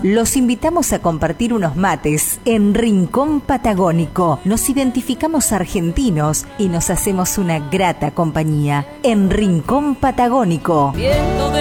Los invitamos a compartir unos mates en Rincón Patagónico. Nos identificamos argentinos y nos hacemos una grata compañía en Rincón Patagónico. Viento de